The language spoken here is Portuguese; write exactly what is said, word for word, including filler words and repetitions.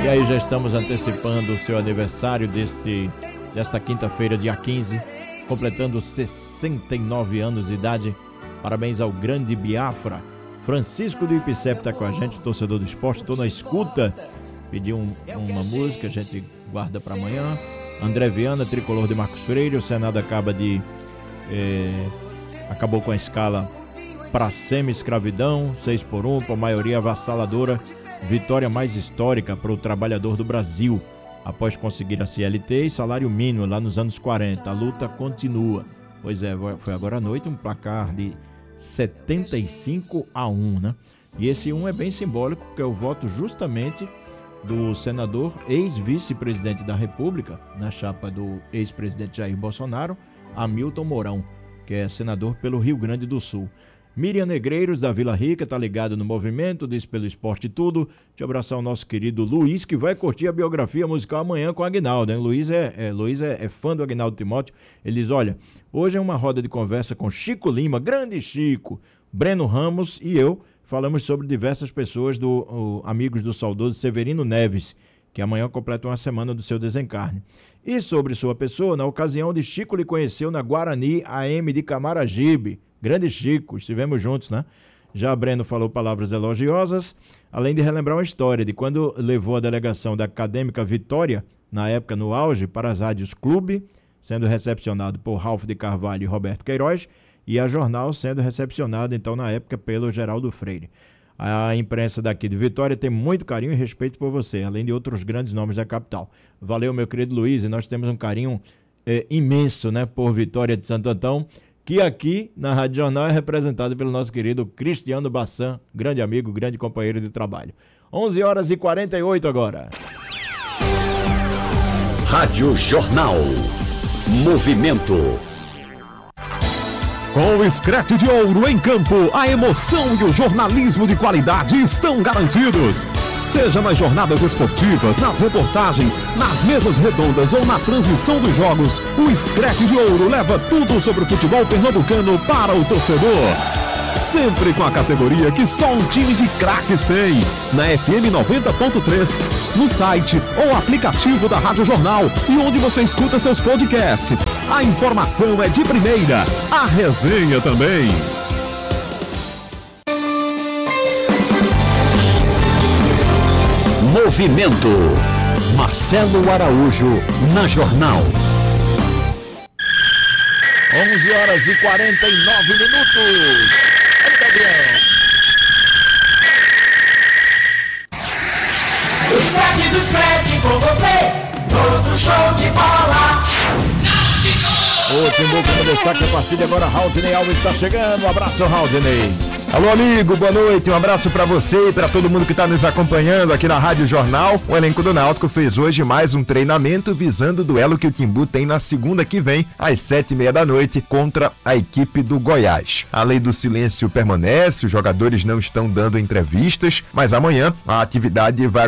E aí já estamos antecipando o seu aniversário deste, desta quinta-feira, dia quinze, completando sessenta e nove anos de idade. Parabéns ao grande Biafra. Francisco do Ipicep está com a gente, torcedor do esporte, estou na escuta. Pediu um, uma música, a gente guarda para amanhã. André Viana, tricolor de Marcos Freire. O Senado acaba de... É, acabou com a escala para semi-escravidão, seis por um, com a maioria avassaladora. Vitória mais histórica para o trabalhador do Brasil. Após conseguir a C L T e salário mínimo lá nos anos quarenta. A luta continua. Pois é, foi agora à noite um placar de setenta e cinco a um, né? E esse um é bem simbólico, porque é o voto justamente do senador, ex-vice-presidente da República, na chapa do ex-presidente Jair Bolsonaro, Hamilton Mourão, que é senador pelo Rio Grande do Sul. Miriam Negreiros, da Vila Rica, tá ligado no movimento, diz pelo esporte tudo. Deixa eu abraçar o nosso querido Luiz, que vai curtir a biografia musical amanhã com o Aguinaldo, hein? Luiz, é, é, Luiz é, é fã do Aguinaldo Timóteo. Ele diz, olha, hoje é uma roda de conversa com Chico Lima, grande Chico, Breno Ramos e eu. Falamos sobre diversas pessoas, do, o, amigos do saudoso Severino Neves, que amanhã completa uma semana do seu desencarne. E sobre sua pessoa, na ocasião de Chico lhe conheceu na Guarani A M de Camaragibe. Grande Chico, estivemos juntos, né? Já Breno falou palavras elogiosas, além de relembrar uma história de quando levou a delegação da Acadêmica Vitória, na época no auge, para as rádios Clube, sendo recepcionado por Ralph de Carvalho e Roberto Queiroz, e a Jornal sendo recepcionado, então, na época, pelo Geraldo Freire. A imprensa daqui de Vitória tem muito carinho e respeito por você, além de outros grandes nomes da capital. Valeu, meu querido Luiz, e nós temos um carinho é, imenso, né, por Vitória de Santo Antão, que aqui na Rádio Jornal é representado pelo nosso querido Cristiano Bassan, grande amigo, grande companheiro de trabalho. onze horas e quarenta e oito agora. Rádio Jornal. Movimento. Com o Screte de Ouro em campo, a emoção e o jornalismo de qualidade estão garantidos. Seja nas jornadas esportivas, nas reportagens, nas mesas redondas ou na transmissão dos jogos, o Screte de Ouro leva tudo sobre o futebol pernambucano para o torcedor. Sempre com a categoria que só um time de craques tem. Na F M noventa ponto três, no site ou aplicativo da Rádio Jornal e onde você escuta seus podcasts. A informação é de primeira, a resenha também. Movimento. Marcelo Araújo na Jornal. onze horas e quarenta e nove minutos. O Screte do Screte com você, todo show de bola. O Timbuco no destaque a partir de agora, Raudinei Alves está chegando. Um abraço, Raudinei. Alô, amigo, boa noite, um abraço pra você e pra todo mundo que tá nos acompanhando aqui na Rádio Jornal. O elenco do Náutico fez hoje mais um treinamento visando o duelo que o Timbu tem na segunda que vem, às sete e meia da noite, contra a equipe do Goiás. A lei do silêncio permanece, os jogadores não estão dando entrevistas, mas amanhã a atividade vai